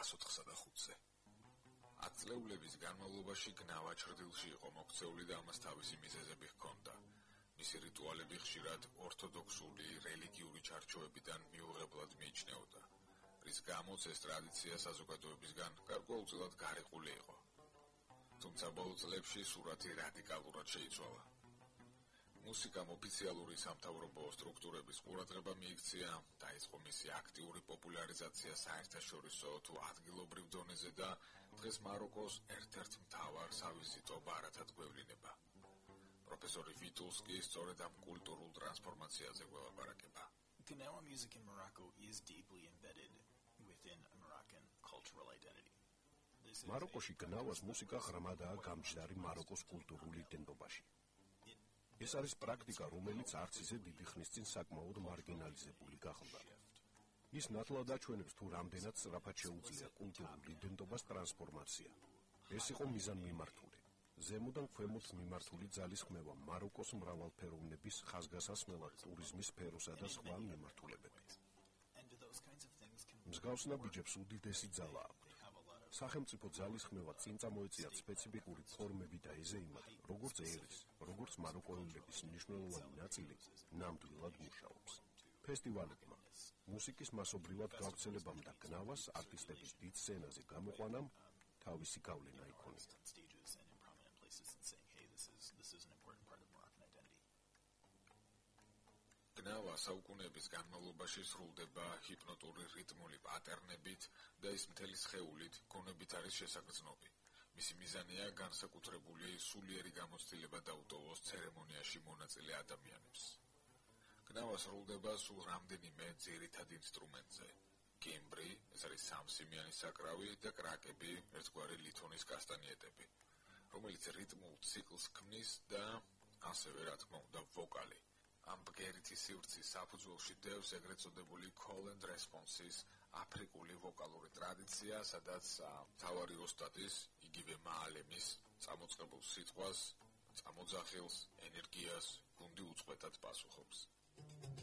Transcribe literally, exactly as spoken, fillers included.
ათასოთხსა და ხუთზე. ათწლეულების განმავლობაში გნავა ჭრდილში იყო მოქცეული და ამას თავისი მიზეზები ჰქონდა. მისი რიტუალები ხშირად ორთოდოქსული რელიგიური ჩარჩოებიდან მიუღებლად მიიჩნეოდა, რის გამოც ეს ტრადიცია საზოგადოებისგან გარკვეულწილად გარიყული იყო. თუმცა ბოლო წლებში სურათი რადიკალურად შეიცვალა. მუსიკამ ოფიციალური სამთავრობო სტრუქტურების ყურადღება მიიქცია, დაიწყო მისი აქტიური პოპულარიზაცია საერთაშორისო თუ ადგილობრივ დონეზე და დღეს მაროკოს ერთ-ერთ მთავარ სავიზიტო ბარათად გვევლინება. პროფესორი ვიტულსკი სწორედ ამ კულტურულ ტრანსფორმაციაზე გველაპარაკება. Gnawa music in Morocco is deeply embedded within a Moroccan cultural identity. მაროკოში გნავას მუსიკა ღრმადაა გამჯდარი მაროკოს კულტურულ იდენტობაში. ეს არის პრაქტიკა, რომელიც არც ისე დიდი ხნის წინ საკმაოდ მარგინალიზებული გახდა. ის ნათლად აჩვენებს თუ რამდენად სწრაფად შეუძლია კულტურულ იდენტობას ტრანსფორმაცია. ეს იყო მიზანმიმართული, ზემოდან ქვემოთ მიმართული ძალისხმევა მაროკოს მრავალფეროვნების ხაზგასასმელად ტურიზმის სფეროსა და სხვა მიმართულებები. მსგავსნა ბიჯებს უდიდესი ძალა აქვთ. სახელმწიფო ძალისხმევა წინ წამოეწიათ სპეციფიკური ფორმები და ეზეიმად, როგორც ერის, როგორც მაროკოელების მნიშვნელოვანი ნაწილი ნამდვილად მუშაობს. ფესტივალებმა, მუსიკის მასობრივად გავრცელებამ და გნავას არტისტების დიდ სცენაზე გამოყვანამ თავისი გავლენა იქონია. გნავა საუკუნეების განმავლობაში სრულდება ჰიპნოტური რიტმული პატერნებით და ის მთელი სხეულით, გონებით არის შესაგრძნობი. მისი მიზანია განსაკუთრებული სულიერი გამოცდილება დაუტოვოს ცერემონიაში მონაწილე ადამიანებს. გნავა სრულდება სულ რამდენიმე ძირითად ინსტრუმენტზე. კიმბრი, ეს არის სამსიმიანი საკრავი და კრაკები, ერთგვარი ლითონის კასტანიეტები, რომელიც რიტმულ ციკლს ქმნის და ასევე რა თქმა უნდა ვოკალი. ამ ბგერითი სივრცის საფუძველში დევს ეგრეთ წოდებული call and response-ის აფრიკული ვოკალური ტრადიცია, სადაც მთავარი ოსტატის, იგივე მაალემის წამოწყებულ სიტყვას, წამოძახილს, ენერგიას გუნდი უწყვეტად პასუხობს.